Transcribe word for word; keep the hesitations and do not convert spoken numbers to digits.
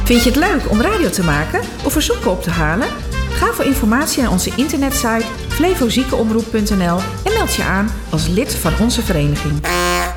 Vind je het leuk om radio te maken of verzoeken op te halen? Ga voor informatie naar onze internetsite flevoziekenomroep punt n l en meld je aan als lid van onze vereniging.